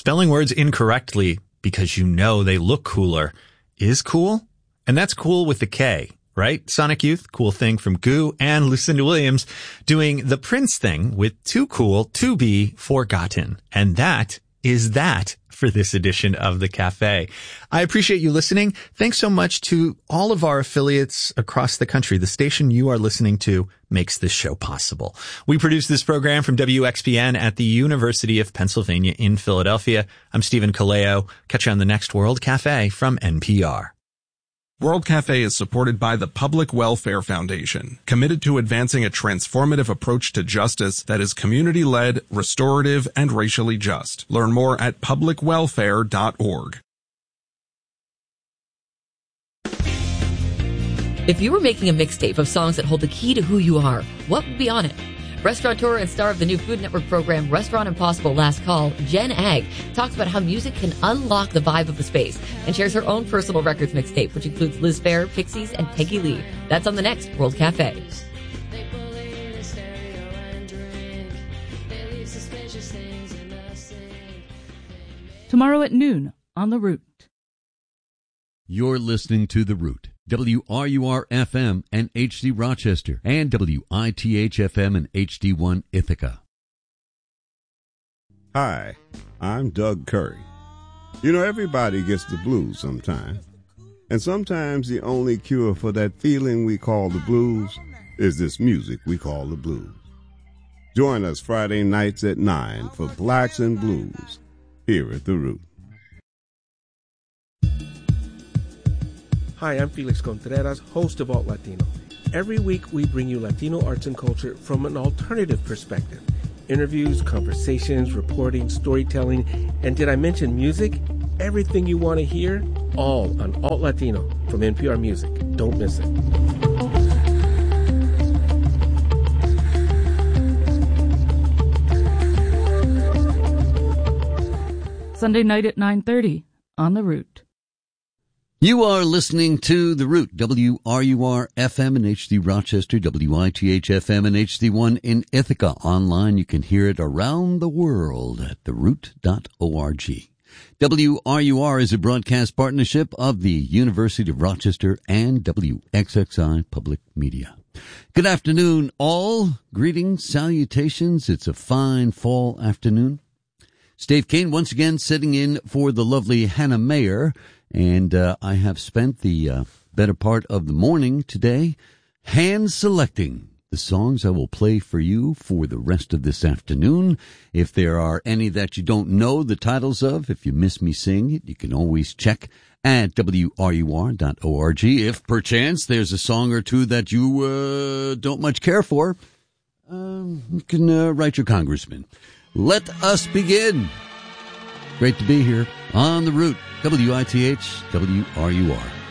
Spelling words incorrectly because you know they look cooler is cool. And that's cool with the K, right? Sonic Youth, cool thing from Goo, and Lucinda Williams doing the Prince thing with Too Cool to Be Forgotten. And that is that for this edition of The Cafe. I appreciate you listening. Thanks so much to all of our affiliates across the country. The station you are listening to makes this show possible. We produce this program from WXPN at the University of Pennsylvania in Philadelphia. I'm Stephen Kaleo. Catch you on the next World Cafe from NPR. World Cafe is supported by the Public Welfare Foundation, committed to advancing a transformative approach to justice that is community-led, restorative, and racially just. Learn more at publicwelfare.org. If you were making a mixtape of songs that hold the key to who you are, what would be on it? Restaurateur and star of the new Food Network program Restaurant Impossible Last Call, Jen Ag, talks about how music can unlock the vibe of the space and shares her own personal records mixtape, which includes Liz Phair, Pixies, and Peggy Lee. That's on the next World Cafe. Tomorrow at noon on The Root. You're listening to The Root. WRUR-FM and HD Rochester, and WITH-FM and HD1 Ithaca. Hi, I'm Doug Curry. You know, everybody gets the blues sometime. And sometimes the only cure for that feeling we call the blues is this music we call the blues. Join us Friday nights at 9 for Blacks and Blues here at The Root. Hi, I'm Felix Contreras, host of Alt Latino. Every week we bring you Latino arts and culture from an alternative perspective. Interviews, conversations, reporting, storytelling, and did I mention music? Everything you want to hear, all on Alt Latino from NPR Music. Don't miss it. Sunday night at 9:30 on The Root. You are listening to The Root, WRUR-FM in HD Rochester, WITH-FM and HD1 in Ithaca. Online, you can hear it around the world at theroot.org. WRUR is a broadcast partnership of the University of Rochester and WXXI Public Media. Good afternoon, all. Greetings, salutations. It's a fine fall afternoon. Steve Kane once again sitting in for the lovely Hannah Mayer. And I have spent the better part of the morning today hand-selecting the songs I will play for you for the rest of this afternoon. If there are any that you don't know the titles of, if you miss me saying it, you can always check at WRUR.org. If perchance there's a song or two that you don't much care for, you can write your congressman. Let us begin. Great to be here on The Root, WITH, WRUR.